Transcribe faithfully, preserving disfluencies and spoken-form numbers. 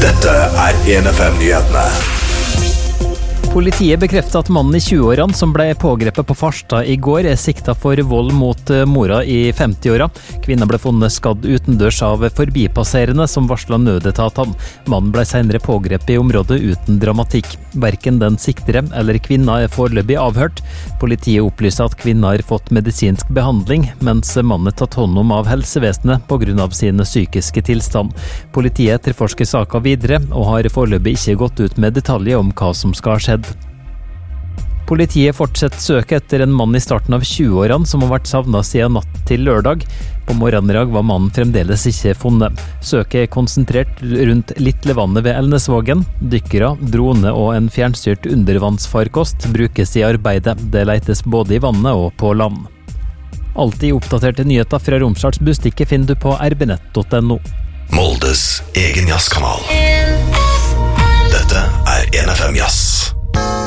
Dette er en F M-nyhetene. Politiet bekrefter at mannen i tjue-årene som ble pågrepet på Farstad i går er siktet for vold mot mora i femti-åra. Kvinnen ble funnet skadd utendørs av forbipasserende som varslet nødetatene. Mannen ble senere pågrepet i området uten dramatikk. Hverken den siktere eller kvinna er foreløpig avhørt. Politiet opplyser at kvinnen har fått medisinsk behandling, mens mannen er tatt hånd om av helsevesenet på grunn av sin psykiske tilstand. Politiet etterforsker saken videre og har foreløpig ikke gått ut med detaljer om hva som skal ha skjedd. Politiet fortsetter søket etter en mann i starten av tjue-årene som har vært savnet siden natt til lørdag. På morgenen i dag var mannen fremdeles ikke funnet. Søket er konsentrert rundt Litlevannet ved Elnesvågen. Dykkere, drone og en fjernstyrt undervannsfarkost brukes i arbeidet. Det letes både i vannet og på land. Alltid oppdaterte nyheter fra Romsdals Bustikke finner du på r b nett punktum no. Moldes egen jazzkanal. Dette er en F M Jazz.